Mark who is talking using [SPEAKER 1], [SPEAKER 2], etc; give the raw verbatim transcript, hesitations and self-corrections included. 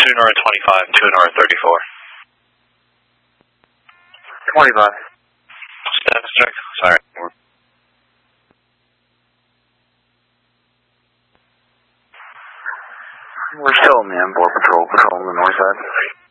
[SPEAKER 1] two Nora twenty-five, two Nora thirty-four.
[SPEAKER 2] twenty-five.
[SPEAKER 1] Status check. Sorry.
[SPEAKER 2] We're still in the M four patrol, patrol on the north side.